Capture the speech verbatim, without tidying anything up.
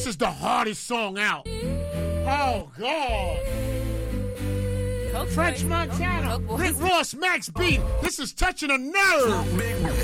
This is the hardest song out. Oh, God. Okay. French Montana, Rick Ross, Max B. This is touching a nerve.